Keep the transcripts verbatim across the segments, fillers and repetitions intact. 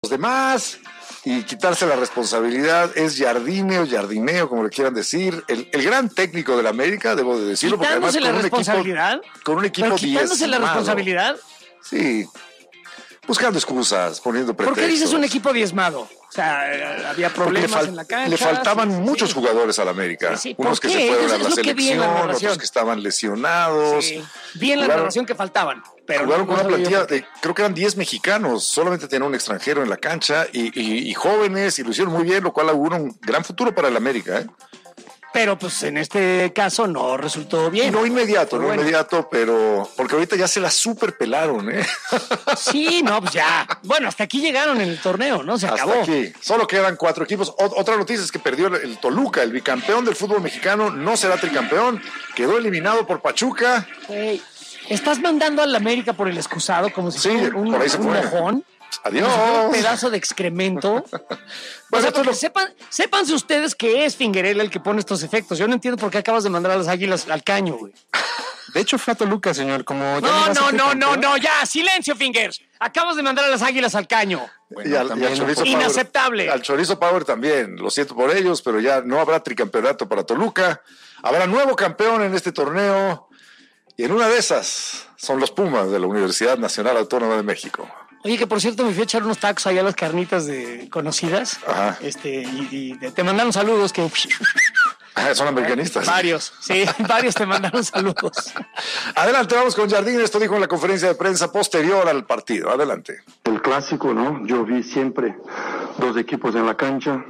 los demás y quitarse la responsabilidad. Es Jardine o Jardineo, como le quieran decir, el, el gran técnico de la América, debo de decirlo, porque además la con un responsabilidad, equipo, con un equipo pero quitándose diezmado. la responsabilidad. Sí, buscando excusas, poniendo pretextos. ¿Por qué dices un equipo diezmado? O sea, había problemas fal- en la cancha. Le faltaban sí, sí, muchos sí. jugadores a la América. Sí, sí. Unos ¿Por que qué? se fueron Eso a es la lo que vi en la selección, narración. otros que estaban lesionados. Sí. Vi en la Jugaron- narración que faltaban. Pero Jugaron no, con no una sabía plantilla yo por qué. de, creo que eran diez mexicanos, solamente tenían un extranjero en la cancha y, y, y jóvenes, y lo hicieron muy bien, lo cual augura un gran futuro para el América, ¿eh? Pero pues en este caso no resultó bien. No inmediato, Pero no bueno. inmediato, pero porque ahorita ya se la super pelaron, ¿eh? Sí, no, pues ya. Bueno, hasta aquí llegaron en el torneo, ¿no? Se Hasta acabó. aquí. Solo quedan cuatro equipos. O- otra noticia es que perdió el, el Toluca, el bicampeón del fútbol mexicano, no será tricampeón, quedó eliminado por Pachuca. Güey, estás mandando al América por el excusado como si Sí, fuera un, por ahí se un fue. mojón. Adiós. Como si fuera un pedazo de excremento. O Bueno, sea, esto porque lo- sepan, sépanse ustedes que es Figueroa el que pone estos efectos. Yo no entiendo por qué acabas de mandar a las Águilas al caño, güey. De hecho, fue a Toluca, señor. Como ya No, iba a ser no, no, no, tricampeón. no, ya, silencio, Fingers. Acabas de mandar a las Águilas al caño. Bueno, y al, y también al no Chorizo fue- Power. Inaceptable. Al Chorizo Power también. Lo siento por ellos, pero ya no habrá tricampeonato para Toluca. Habrá nuevo campeón en este torneo. Y en una de esas son los Pumas de la Universidad Nacional Autónoma de México. Oye, que por cierto me fui a echar unos tacos allá a las carnitas de conocidas. Ajá. Este, y, y te- te mandaron saludos que Ah, son americanistas. varios, sí, varios te mandaron saludos. Adelante, vamos con Jardín. Esto dijo en la conferencia de prensa posterior al partido. Adelante. El clásico, ¿no? Yo vi siempre dos equipos en la cancha.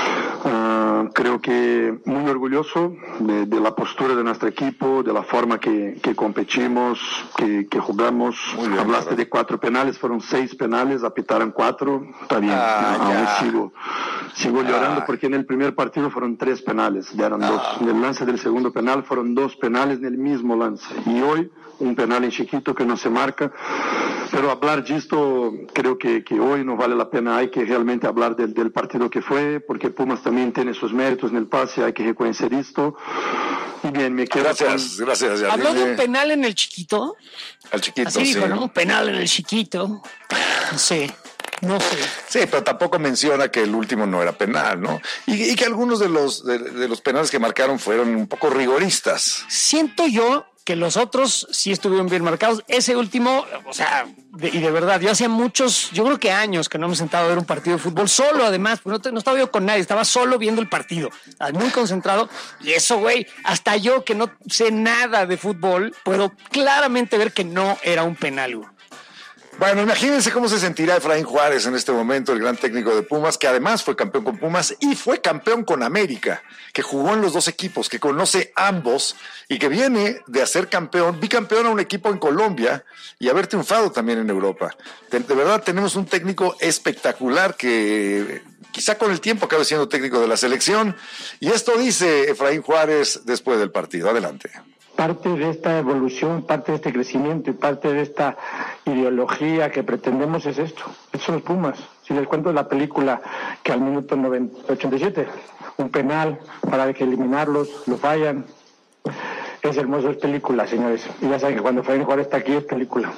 Ah, creo que muy orgulloso de, de la postura de nuestro equipo, de la forma que, que competimos, que, que jugamos. Muy bien, Hablaste claro. de cuatro penales, fueron seis penales, apitaron cuatro. Está bien, Ah, aún ya. sigo, sigo llorando Ah. porque en el primer partido fueron tres penales, dieron dos. En el lance del segundo penal fueron dos penales en el mismo lance. Y hoy un penal en chiquito que no se marca. Pero hablar de esto, creo que, que hoy no vale la pena. Hay que realmente hablar del, del partido que fue, porque Pumas también tiene sus méritos en el pase, hay que reconocer esto. Y bien, me quedo Gracias, con... gracias, Jardín. Habló de un penal en el chiquito. Al chiquito, Así dijo, sí. ¿no? Un penal en el chiquito. No sé, no sé. Sí, pero tampoco menciona que el último no era penal, ¿no? Y, y que algunos de los, de, de los penales que marcaron fueron un poco rigoristas. Siento yo que los otros sí estuvieron bien marcados. Ese último, o sea, de- y de verdad, yo hacía muchos, yo creo que años que no me he sentado a ver un partido de fútbol solo, además, porque no, te- no estaba yo con nadie, estaba solo viendo el partido, ah, muy concentrado. Y eso, güey, hasta yo que no sé nada de fútbol, puedo claramente ver que no era un penal, güey. Bueno, imagínense cómo se sentirá Efraín Juárez en este momento, el gran técnico de Pumas, que además fue campeón con Pumas y fue campeón con América, que jugó en los dos equipos, que conoce ambos y que viene de hacer campeón, bicampeón a un equipo en Colombia y haber triunfado también en Europa. De, de verdad tenemos un técnico espectacular que quizá con el tiempo acabe siendo técnico de la selección. Y esto dice Efraín Juárez después del partido. Adelante. Parte de esta evolución, parte de este crecimiento y parte de esta ideología que pretendemos es esto. Estos son los Pumas. Si les cuento la película que al minuto noventa, ochenta y siete, un penal para que eliminarlos, lo fallan. Es hermoso, es película, señores. Y ya saben que cuando Efraín Juárez está aquí es película.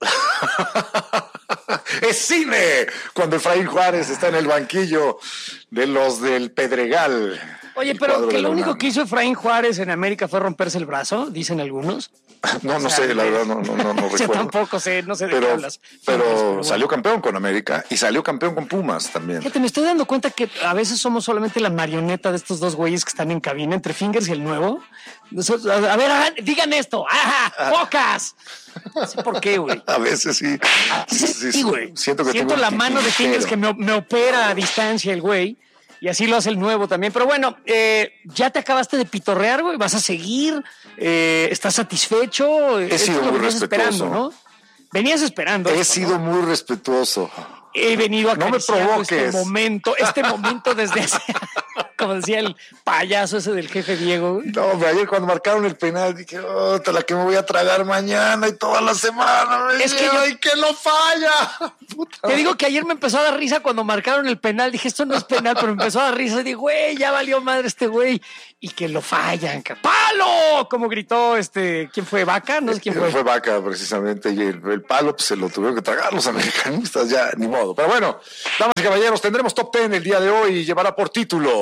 ¡Es cine! Cuando Efraín Juárez está en el banquillo de los del Pedregal. Oye, El pero cuadro que de lo la único UNAM. que hizo Efraín Juárez en América fue romperse el brazo, dicen algunos. No, no O sea, sé, la verdad, no, no, no, no Yo recuerdo. tampoco sé, no sé de qué Pero, hablas. pero bueno. salió campeón con América y salió campeón con Pumas también. Fíjate, me estoy dando cuenta que a veces somos solamente la marioneta de estos dos güeyes que están en cabina, entre Fingers y el nuevo. Nosotros- a a ver, hagan- digan esto. ¡Ajá! ¡Focas! No sé por qué, güey. A veces sí. Sí, sí, Sí, güey. Siento que Siento tengo la un mano de Fingers que tijero. me, me opera a distancia el güey. Y así lo hace el nuevo también. Pero bueno, eh, ya te acabaste de pitorrear, güey. ¿Vas a seguir? Eh, ¿Estás satisfecho? He Esto sido es lo muy que venías respetuoso. esperando, ¿no? Venías esperando. He esto, sido ¿no? muy respetuoso. He venido a No me provoques. este momento, este momento desde hace como decía el payaso ese del jefe Diego. No, hombre, ayer cuando marcaron el penal dije, oh, te la que me voy a tragar mañana y toda la semana. Me Es que yo- ¡ay, que lo falla! Puta. Te digo que ayer me empezó a dar risa cuando marcaron el penal. Dije, esto no es penal, pero me empezó a dar risa. Y dije, güey, ya valió madre este güey. Y que lo fallan. Que, ¡palo! Como gritó este, ¿quién fue? ¿Vaca? No sé quién fue. Fue Vaca, precisamente, y el, el palo pues, se lo tuvieron que tragar los americanistas, ya ni modo. Pero bueno, damas y caballeros, tendremos top diez el día de hoy y llevará por título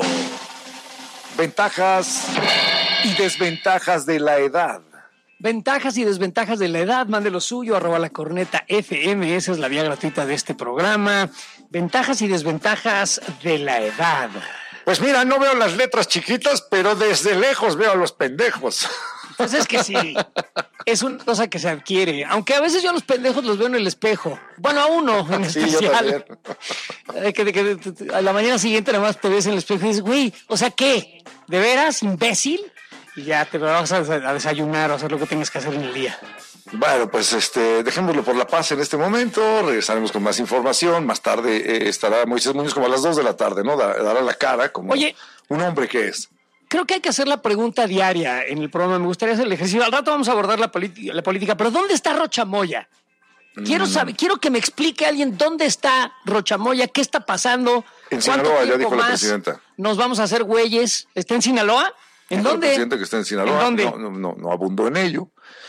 Ventajas y desventajas de la edad. Ventajas y desventajas de la edad, mande lo suyo, arroba la corneta F M, esa es la vía gratuita de este programa. Ventajas y desventajas de la edad. Pues mira, no veo las letras chiquitas, pero desde lejos veo a los pendejos. Pues es que sí, es una cosa que se adquiere. Aunque a veces yo a los pendejos los veo en el espejo. Bueno, a uno en Sí, yo especial. también. Eh, que, que, que, a la mañana siguiente nada más te ves en el espejo y dices, güey, o sea, ¿qué? ¿De veras, imbécil? Y ya te vas a, a desayunar o hacer lo que tengas que hacer en el día. Bueno, pues este, dejémoslo por la paz en este momento, regresaremos con más información, más tarde eh, estará Moisés Muñoz como a las dos de la tarde, ¿no? Da- dará la cara como Oye. un hombre que es. Creo que hay que hacer la pregunta diaria en el programa. Me gustaría hacer el ejercicio. Al rato vamos a abordar la, politi- la política, pero ¿dónde está Rocha Moya? Quiero saber, quiero que me explique alguien dónde está Rocha Moya, qué está pasando. En ¿Cuánto Sinaloa, ya tiempo dijo la más presidenta. Nos vamos a hacer güeyes. ¿Está en Sinaloa? ¿En Dijo el dónde? presidente que está en Sinaloa. ¿En dónde? No, no, no, no abundó en ello.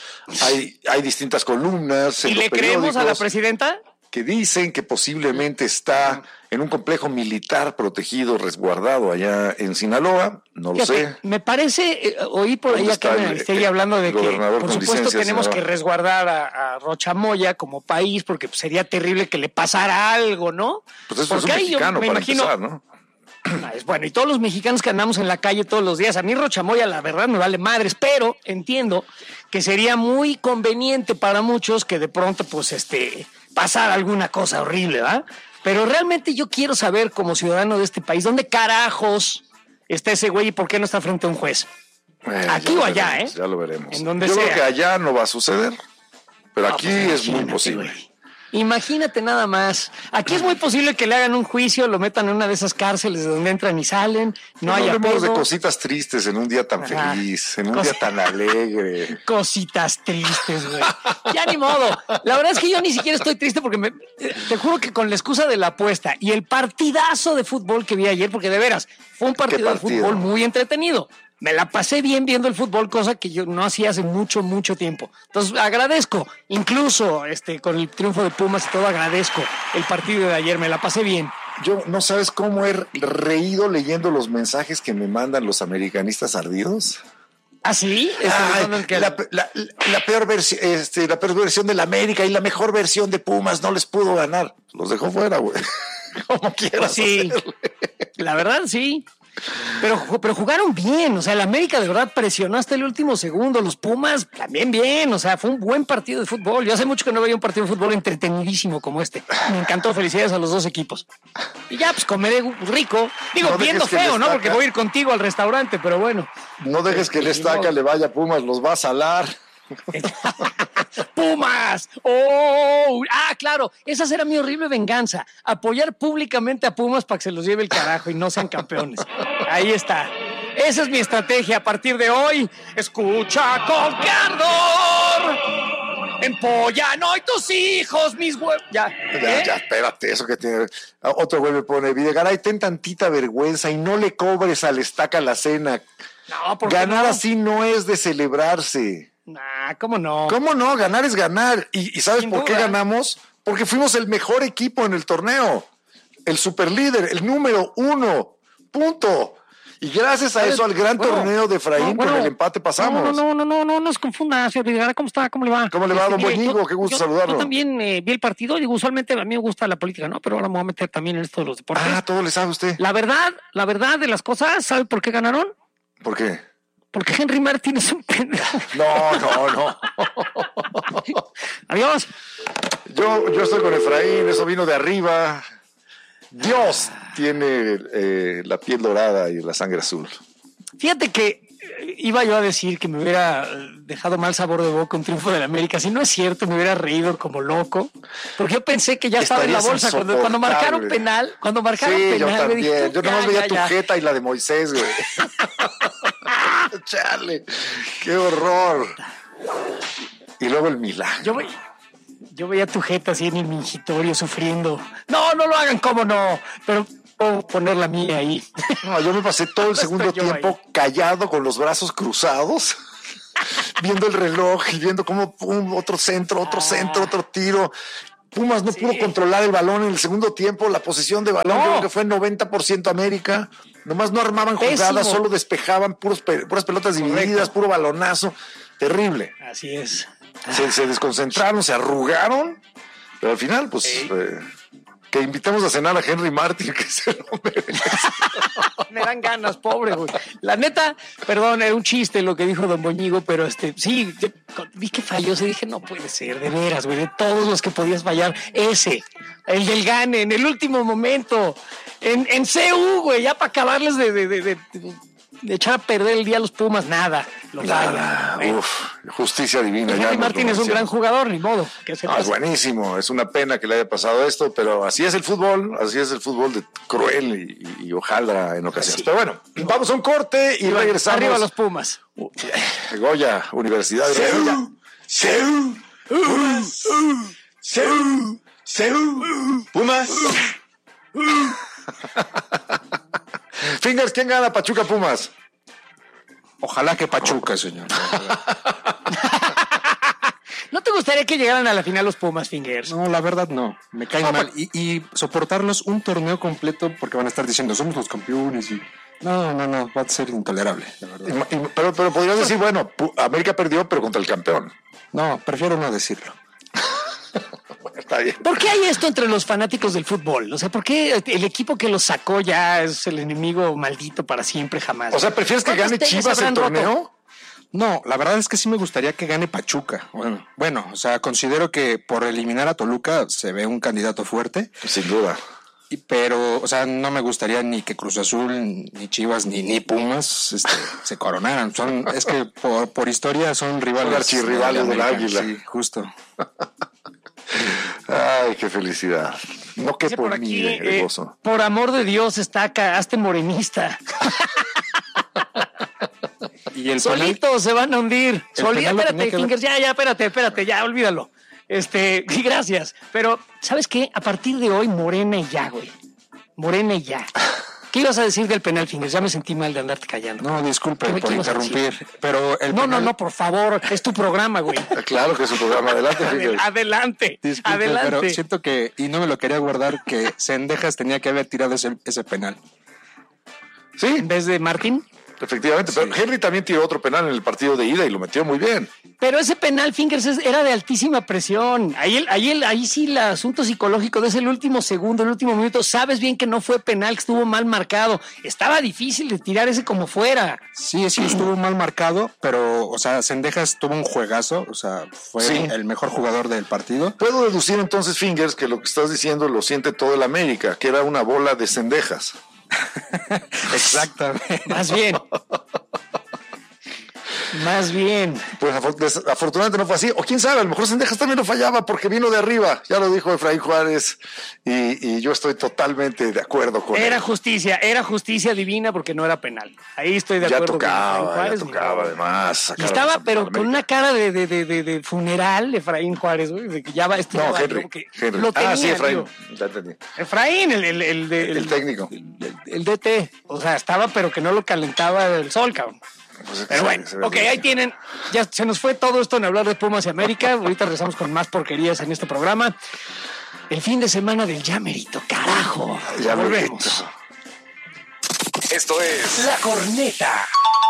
Hay, hay distintas columnas en ¿Y los le creemos a la periódicos presidenta? que dicen que posiblemente está en un complejo militar protegido, resguardado allá en Sinaloa. No lo Fíjate, sé. me parece, eh, oí por ahí ¿Dónde a está Carmen el- Aristegui el hablando de que, gobernador por con supuesto, licencia de tenemos que Sinaloa? resguardar a, a Rocha Moya como país, porque pues, sería terrible que le pasara algo, ¿no? Pues eso es un Porque ahí yo mexicano me para imagino, empezar, ¿no? Ah, es bueno, y todos los mexicanos que andamos en la calle todos los días, a mí Rocha Moya la verdad me vale madres, pero entiendo que sería muy conveniente para muchos que de pronto pues este pasara alguna cosa horrible, ¿va? Pero realmente yo quiero saber como ciudadano de este país, ¿dónde carajos está ese güey y por qué no está frente a un juez? Eh, Aquí ya lo o allá, veremos, ¿eh? Ya lo veremos. En donde Yo sea. creo que allá no va a suceder, pero No, aquí pues, es muy imagínate, posible. güey. Imagínate nada más. Aquí es muy posible que le hagan un juicio, lo metan en una de esas cárceles de donde entran y salen, no, No hay hablemos de apego. cositas tristes en un día tan Ajá. feliz, en un Cos- día tan alegre. Cositas tristes, güey. Ya ni modo. La verdad es que yo ni siquiera estoy triste porque me, te juro que con la excusa de la apuesta y el partidazo de fútbol que vi ayer, porque de veras fue un partido, partido? de fútbol muy entretenido. Me la pasé bien viendo el fútbol, cosa que yo no hacía hace mucho, mucho tiempo. Entonces agradezco, incluso este, con el triunfo de Pumas y todo, agradezco el partido de ayer. Me la pasé bien. Yo no sabes cómo he reído leyendo los mensajes que me mandan los americanistas ardidos. ¿Ah, sí? Este, Ay, pensando en que- la, la- la peor versión, este, la peor versión de la América y la mejor versión de Pumas no les pudo ganar. Los dejó fuera, güey. Como quieras. Pues sí, hacerle. la verdad sí. Pero, pero jugaron bien, o sea, el América de verdad presionó hasta el último segundo, los Pumas también bien, o sea, fue un buen partido de fútbol. Yo hace mucho que no veía un partido de fútbol entretenidísimo como este. Me encantó, felicidades a los dos equipos. Y ya, pues comeré rico. Digo, No dejes viendo que feo, ¿no? destaca. Porque voy a ir contigo al restaurante, pero bueno. No dejes que el Ni estaca modo. le vaya a Pumas, los va a salar. ¡Pumas! ¡Oh! Ah, claro, esa será mi horrible venganza. Apoyar públicamente a Pumas para que se los lleve el carajo y no sean campeones. Ahí está. Esa es mi estrategia a partir de hoy. Escucha con candor. Empollan hoy tus hijos, mis huevos. Ya. Ya, ¿eh? ya, espérate, eso que tiene. Otro güey me pone, Videgaray, ten tantita vergüenza y no le cobres al estaca la cena. No, ¿por qué Ganar no? así no es de celebrarse. Nah, ¿cómo no? ¿Cómo no? Ganar es ganar. ¿Y, y sabes Sin por qué duda. ganamos? Porque fuimos el mejor equipo en el torneo. El superlíder, el número uno. Punto. Y gracias a ¿Sabes? eso, al gran Bueno, torneo de Efraín, no, bueno, con el empate pasamos. No, no, no, no, no, no nos confunda, señor Videgaray. ¿Cómo está? ¿Cómo le va? ¿Cómo le va, don mire, Boñigo? yo- Qué gusto yo- saludarlo. Yo también eh, vi el partido. Digo, usualmente a mí me gusta la política, ¿no? Pero ahora me voy a meter también en esto de los deportes. Ah, todo le sabe usted. La verdad, la verdad de las cosas, ¿sabe por qué ganaron? ¿Por qué? Porque Henry Martin es un pendejo. No, no, no. Adiós. Yo, yo estoy con Efraín, eso vino de arriba. Dios tiene eh, la piel dorada y la sangre azul. Fíjate que iba yo a decir que me hubiera dejado mal sabor de boca un triunfo del América. Si no es cierto, me hubiera reído como loco, porque yo pensé que ya estaba en la bolsa cuando, cuando marcaron penal. Cuando marcaron sí, penal, yo también. dije, yo nomás ya, veía ya, tu ya. jeta y la de Moisés, güey. Chale, qué horror. Y luego el milagro. Yo, ve, yo veía tu jeta así en el mingitorio sufriendo. No, no lo hagan, cómo no. Pero puedo poner la mía ahí. No, yo me pasé todo el segundo tiempo ahí, callado con los brazos cruzados, viendo el reloj y viendo cómo pum, otro centro, otro ah. centro, otro tiro. Pumas no sí. pudo controlar el balón en el segundo tiempo, la posesión de balón no. creo que fue noventa por ciento América. Nomás no armaban Pésimo. jugadas, solo despejaban puros, puras pelotas divididas, Correcto. puro balonazo. Terrible. Así es. Se, se desconcentraron, se arrugaron, pero al final, pues, sí. eh, que invitamos a cenar a Henry Martin, que se lo merece. Me dan ganas, pobre, güey. La neta, perdón, era un chiste lo que dijo Don Boñigo, pero este, sí, yo, vi que falló, se dije, no puede ser, de veras, güey, de todos los que podías fallar, ese, el del Gane, en el último momento, en, en C U, güey, ya para acabarles de, de, de, de, de de echar a perder el día a los Pumas, nada. Lo nada, bueno. Uf, justicia divina. Henry Martin es un gran jugador, ni modo. Que se ah, es buenísimo, es una pena que le haya pasado esto, pero así es el fútbol, así es el fútbol de cruel y, y, y ojalá en ocasiones. Sí. Pero bueno, vamos a un corte y, y regresamos. Arriba los Pumas. Goya, Universidad de Goya. Seu, Pumas, Seu, Seu, Pumas. Fingers, ¿quién gana Pachuca Pumas? Ojalá que Pachuca, señor. ¿No te gustaría que llegaran a la final los Pumas, Fingers? No, la verdad no. Me caen no, mal. Y, y soportarlos un torneo completo porque van a estar diciendo somos los campeones y... No, no, no, va a ser intolerable, la verdad. Y, y, pero, pero podrías decir, bueno, América perdió, pero contra el campeón. No, prefiero no decirlo. Bueno, está bien. ¿Por qué hay esto entre los fanáticos del fútbol? O sea, ¿por qué el equipo que los sacó ya es el enemigo maldito para siempre, jamás? O sea, ¿prefieres que gane Chivas el torneo? Roto? No, la verdad es que sí me gustaría que gane Pachuca. Bueno, bueno, o sea, considero que por eliminar a Toluca se ve un candidato fuerte. Sin duda. Y, pero, o sea, no me gustaría ni que Cruz Azul, ni Chivas, ni, ni Pumas este, se coronaran. Son, es que por, por historia son rivales. Son archirrivales del Águila. Sí, justo. Ay, qué felicidad. No que por, por aquí, mí, eh, gozo. Por amor de Dios, está acá, hazte morenista. Y el Solito penal, se van a hundir. Solito, espérate, Fingers, ya, ya, espérate, espérate, ya, olvídalo. Este, gracias. Pero, ¿sabes qué? A partir de hoy, Morena y ya, güey. Morena y ya. ¿Qué ibas a decir del penal, Fingers? Ya me sentí mal de andarte callando. No, disculpe por interrumpir, pero el No, penal... no, no, por favor, es tu programa, güey. Claro que es un programa, adelante, Fingers. Adelante, disculpe, adelante. Pero siento que, y no me lo quería guardar, que Cendejas tenía que haber tirado ese, ese penal. Sí. En vez de Martín. Efectivamente, sí. Pero Henry también tiró otro penal en el partido de ida y lo metió muy bien. Pero ese penal, Fingers, era de altísima presión. Ahí, el, ahí, el, ahí sí el asunto psicológico de ese el último segundo, el último minuto. Sabes bien que no fue penal, que estuvo mal marcado. Estaba difícil de tirar ese como fuera. Sí, sí, estuvo mal marcado, pero, o sea, Cendejas tuvo un juegazo. O sea, fue sí. el mejor jugador del partido. Puedo deducir entonces, Fingers, que lo que estás diciendo lo siente todo el América, que era una bola de Cendejas. Exactamente. Más bien. Más bien. Pues afortunadamente no fue así. O quién sabe, a lo mejor Cendejas también lo fallaba porque vino de arriba. Ya lo dijo Efraín Juárez. Y, y yo estoy totalmente de acuerdo con era él. Era justicia, era justicia divina porque no era penal. Ahí estoy de ya acuerdo tocaba, con Efraín Juárez. Ya tocaba, además. Y estaba, pero con una cara de, de, de, de, de funeral, Efraín Juárez, güey. De que ya va este. No, Henry, Henry. Lo tenía, ah, sí, Efraín. Digo. Ya entendí. Efraín, el, el, el, el, el, el técnico. El, el, el D T. O sea, estaba, pero que no lo calentaba el sol, cabrón. Pues pero bueno, se, se ok, ahí tienen. Ya se nos fue todo esto en hablar de Pumas y América. Ahorita regresamos con más porquerías en este programa. El fin de semana del Yamerito, carajo. Ya volvemos. Esto es La Corneta.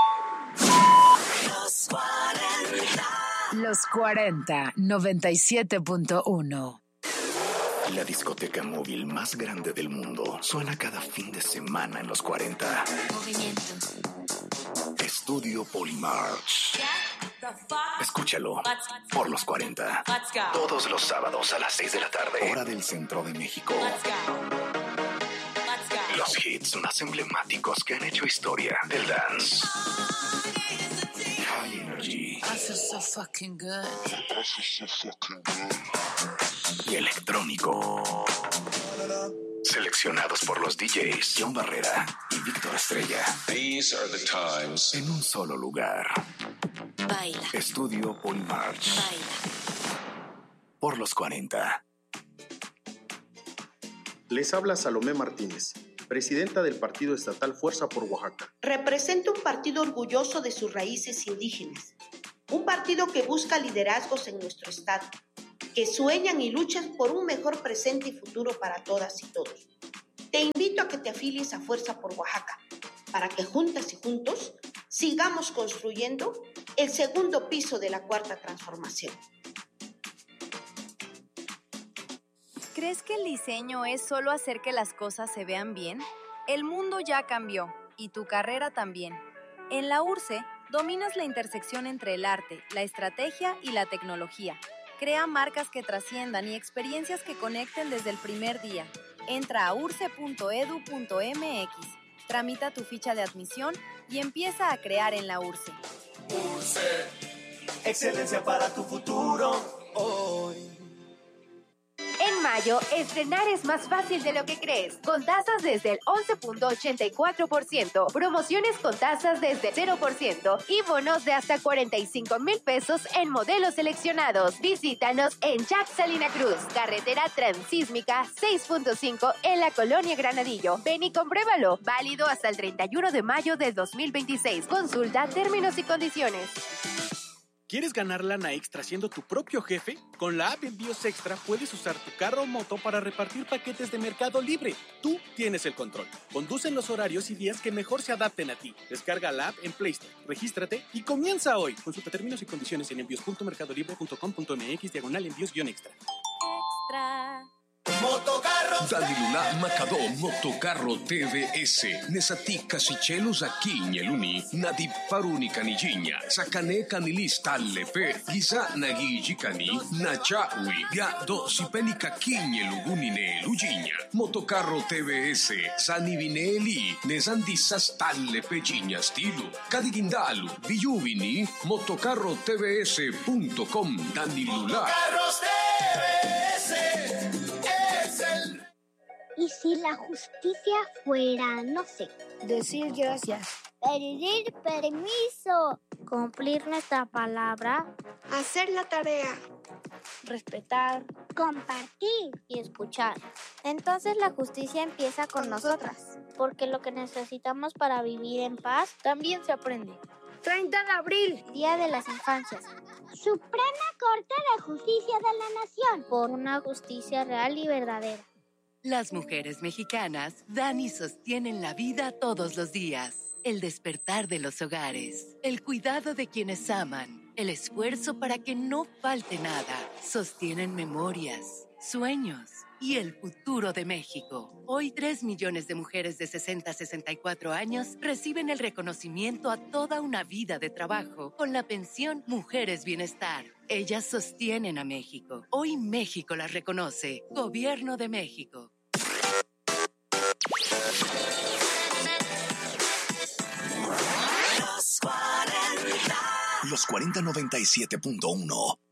Los cuarenta. Los cuarenta, noventa y siete punto uno. La discoteca móvil más grande del mundo suena cada fin de semana en los cuarenta. Movimiento. Estudio Polymarch. Escúchalo por los cuarenta. Todos los sábados a las seis de la tarde. Hora del centro de México. Los hits más emblemáticos que han hecho historia del dance. feels so fucking good. Y electrónico. Seleccionados por los D Js John Barrera y Víctor Estrella. These are the times. En un solo lugar. Baila. Estudio Polymarch. Baila. Por los cuarenta. Les habla Salomé Martínez, presidenta del Partido Estatal Fuerza por Oaxaca. Representa un partido orgulloso de sus raíces indígenas. Un partido que busca liderazgos en nuestro estado, que sueñan y luchan por un mejor presente y futuro para todas y todos. Te invito a que te afilies a Fuerza por Oaxaca, para que juntas y juntos sigamos construyendo el segundo piso de la Cuarta Transformación. ¿Crees que el diseño es solo hacer que las cosas se vean bien? El mundo ya cambió, y tu carrera también. En la U R C E, dominas la intersección entre el arte, la estrategia y la tecnología. Crea marcas que trasciendan y experiencias que conecten desde el primer día. Entra a urce punto edu punto m x, tramita tu ficha de admisión y empieza a crear en la U R C E. U R C E, excelencia para tu futuro hoy. En mayo, estrenar es más fácil de lo que crees, con tasas desde el once punto ochenta y cuatro por ciento, promociones con tasas desde cero por ciento y bonos de hasta cuarenta y cinco mil pesos en modelos seleccionados. Visítanos en Jack Salina Cruz, carretera Transísmica seis punto cinco en la Colonia Granadillo. Ven y compruébalo, válido hasta el treinta y uno de mayo del dos mil veintiséis. Consulta términos y condiciones. ¿Quieres ganar lana extra siendo tu propio jefe? Con la app Envíos Extra puedes usar tu carro o moto para repartir paquetes de Mercado Libre. Tú tienes el control. Conduce en los horarios y días que mejor se adapten a ti. Descarga la app en Play Store, regístrate y comienza hoy. Consulta términos y condiciones en envíos punto mercado libre punto com punto m x diagonal envíos guión extra. Extra. Motocarros Dali Lula Macadó Motocarro T V S Nesati Casichelos aquí Ñeluni Nadi Paruni Canilliña Sacane Canilis Tallepe Giza Nagiji Cani Nachaui Gado Sipeni Caquiñe Lugunine Lugiña Motocarro T V S Sanivineli Nesandisas Tallepe Giña Stilu Cadigindalu Villuvini Motocarro T V S punto com Dani Lula Motocarros T V S. ¿Y si la justicia fuera, no sé, decir gracias, pedir permiso, cumplir nuestra palabra, hacer la tarea, respetar, compartir y escuchar? Entonces la justicia empieza con, con nosotras, nosotras, porque lo que necesitamos para vivir en paz también se aprende. treinta de abril, Día de las Infancias. Suprema Corte de Justicia de la Nación, por una justicia real y verdadera. Las mujeres mexicanas dan y sostienen la vida todos los días. El despertar de los hogares, el cuidado de quienes aman, el esfuerzo para que no falte nada. Sostienen memorias, sueños y el futuro de México. Hoy, tres millones de mujeres de sesenta a sesenta y cuatro años reciben el reconocimiento a toda una vida de trabajo con la pensión Mujeres Bienestar. Ellas sostienen a México. Hoy México las reconoce. Gobierno de México. Los cuarenta noventa y siete punto uno.